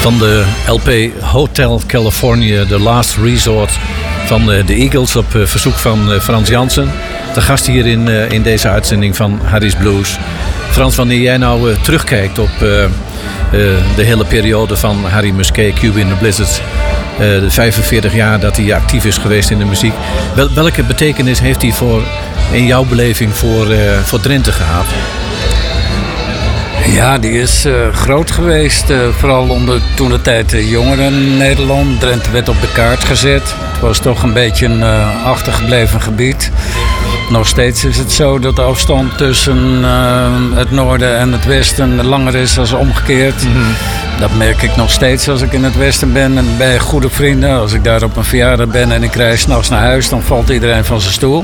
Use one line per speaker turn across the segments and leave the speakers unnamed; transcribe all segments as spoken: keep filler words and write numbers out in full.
Van de L P Hotel California, The Last Resort van de Eagles op verzoek van Frans Jansen. De gast hier in, in deze uitzending van Harry's Blues. Frans, wanneer jij nou uh, terugkijkt op uh, uh, de hele periode van Harry Musquet, Cuba in the Blizzard, uh, de vijfenveertig jaar dat hij actief is geweest in de muziek. Wel, welke betekenis heeft hij voor, in jouw beleving voor, uh, voor Drenthe gehad?
Ja, die is uh, groot geweest. Uh, vooral onder toen de tijd de jongeren in Nederland. Drenthe werd op de kaart gezet. Het was toch een beetje een uh, achtergebleven gebied. Nog steeds is het zo dat de afstand tussen uh, het noorden en het westen langer is dan omgekeerd. Mm-hmm. Dat merk ik nog steeds als ik in het westen ben en bij goede vrienden. Als ik daar op een verjaardag ben en ik rijd 's nachts naar huis, dan valt iedereen van zijn stoel.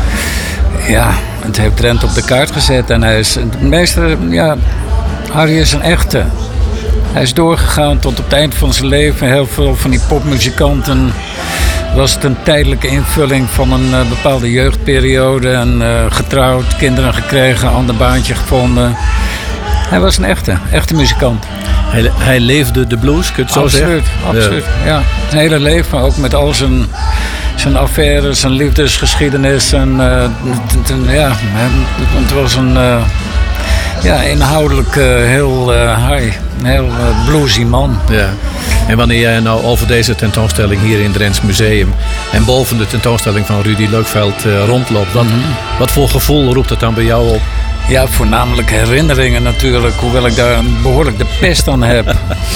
Ja, het heeft Drenthe op de kaart gezet. En hij is het meeste, ja, Harry is een echte. Hij is doorgegaan tot op het eind van zijn leven. Heel veel van die popmuzikanten was het een tijdelijke invulling van een uh, bepaalde jeugdperiode. En uh, getrouwd, kinderen gekregen, ander baantje gevonden. Hij was een echte, echte muzikant.
Hij, hij leefde de blues, kun je het zo
absoluut,
zeggen?
Absoluut, ja. ja. Zijn hele leven, ook met al zijn, zijn affaires, zijn liefdesgeschiedenis. En, uh, t, t, ja, het was een uh, ja, inhoudelijk uh, heel uh, high, een heel uh, bluesy man.
Ja. En wanneer jij nou over deze tentoonstelling hier in het Drents Museum en boven de tentoonstelling van Rudy Leukveld uh, rondloopt, wat, mm-hmm. wat voor gevoel roept het dan bij jou op?
Ja, voornamelijk herinneringen natuurlijk, hoewel ik daar behoorlijk de pest aan heb.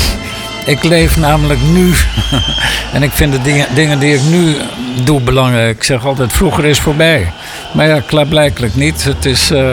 Ik leef namelijk nu en ik vind de dingen, dingen die ik nu doe belangrijk. Ik zeg altijd, vroeger is voorbij. Maar ja, klaarblijkelijk niet. Het is... Uh,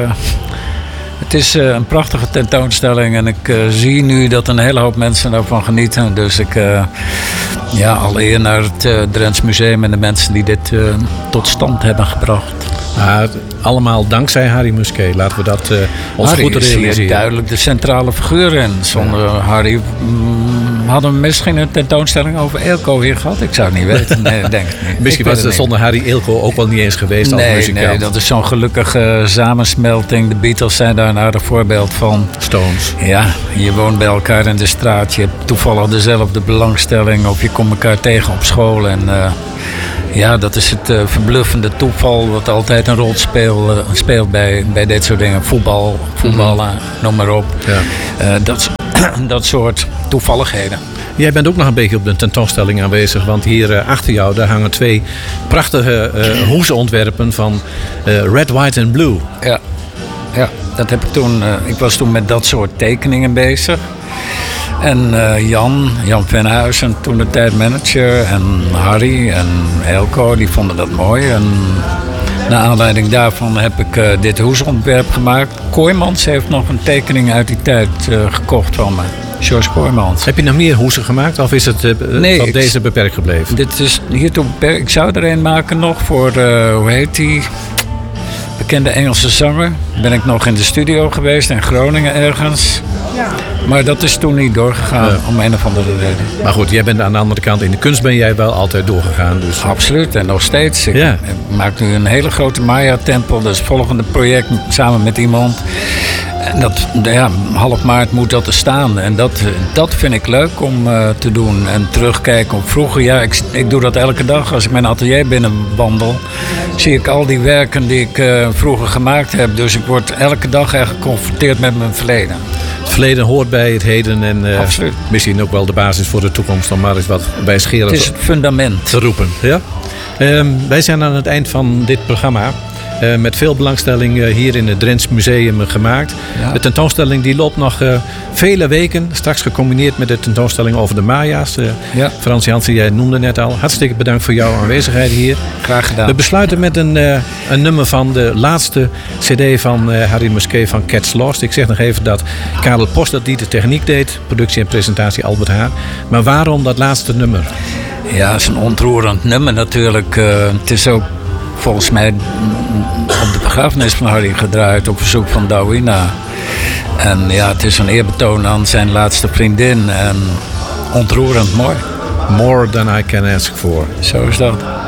Het is uh, een prachtige tentoonstelling en ik uh, zie nu dat een hele hoop mensen daarvan genieten. Dus ik, uh, ja, al eer naar het uh, Drents Museum en de mensen die dit uh, tot stand hebben gebracht.
Ja, allemaal dankzij Harry Musquet. Laten we dat uh, ons
Harry
goed realiseren.
Harry is duidelijk de centrale figuur in. Zonder ja. Harry mm, hadden we misschien een tentoonstelling over Eelco hier gehad. Ik zou het niet weten. Nee, denk het niet.
Misschien was het zonder Harry Eelco ook wel niet eens geweest
nee,
als muzikant.
Nee, dat is zo'n gelukkige samensmelting. De Beatles zijn daar een aardig voorbeeld van.
Stones.
Ja, je woont bij elkaar in de straat. Je hebt toevallig dezelfde belangstelling. Of je komt elkaar tegen op school. En uh, ja, dat is het uh, verbluffende toeval wat altijd een rol speel, uh, speelt bij, bij dit soort dingen. Voetbal, voetballen, mm-hmm. noem maar op. Ja. Uh, dat, dat soort toevalligheden.
Jij bent ook nog een beetje op de tentoonstelling aanwezig. Want hier uh, achter jou daar hangen twee prachtige uh, hoesontwerpen van uh, Red, White and Blue.
Ja, ja dat heb ik toen. Uh, ik was toen met dat soort tekeningen bezig. En uh, Jan, Jan Venhuizen, toen de tijdmanager, en Harry en Eelco, die vonden dat mooi. En naar aanleiding daarvan heb ik uh, dit hoesontwerp gemaakt. Kooijmans heeft nog een tekening uit die tijd uh, gekocht van me. George Kooijmans.
Heb je nog meer hoesen gemaakt of is het uh,
nee,
van
ik,
deze beperkt gebleven?
Dit is hiertoe beperkt. Ik zou er een maken nog voor, uh, hoe heet die? Bekende Engelse zanger. Ben ik nog in de studio geweest in Groningen ergens. Ja. Maar dat is toen niet doorgegaan, ja. om een of andere reden.
Maar goed, jij bent aan de andere kant in de kunst ben jij wel altijd doorgegaan. Dus.
Absoluut, en nog steeds. Ik
ja.
maak nu een hele grote Maya-tempel. Dat is het volgende project samen met iemand. En dat, ja, half maart moet dat er staan. En dat, dat vind ik leuk om uh, te doen. En terugkijken op vroeger. Ja, ik, ik doe dat elke dag. Als ik mijn atelier binnenwandel, zie ik al die werken die ik uh, vroeger gemaakt heb. Dus ik word elke dag echt geconfronteerd met mijn verleden.
Het verleden hoort bij het heden en uh, misschien ook wel de basis voor de toekomst om maar eens wat bij scheren
het is het fundament
te roepen. Ja? Um, wij zijn aan het eind van dit programma. Uh, met veel belangstelling uh, hier in het Drents Museum uh, gemaakt. Ja. De tentoonstelling die loopt nog uh, vele weken. Straks gecombineerd met de tentoonstelling over de Maya's. Uh, ja. Frans Jansen, jij noemde net al. Hartstikke bedankt voor jouw aanwezigheid hier.
Graag gedaan.
We besluiten met een, uh, een nummer van de laatste cd van uh, Harry Musquet van Cats Lost. Ik zeg nog even dat Karel Post dat die de techniek deed. Productie en presentatie Albert Haar. Maar waarom dat laatste nummer?
Ja, het is een ontroerend nummer natuurlijk. Uh, het is ook volgens mij op de begrafenis van Harry gedraaid op verzoek van Dawina. En ja, het is een eerbetoon aan zijn laatste vriendin. En ontroerend mooi.
More than I can ask for.
Zo is dat.